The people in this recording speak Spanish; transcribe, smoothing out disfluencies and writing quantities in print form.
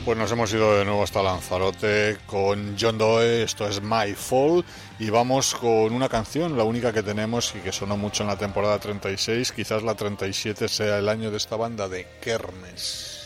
Pues nos hemos ido de nuevo hasta Lanzarote con John Doe, esto es My Fall, y vamos con una canción, la única que tenemos y que sonó mucho en la temporada 36, quizás la 37 sea el año de esta banda de Kermes.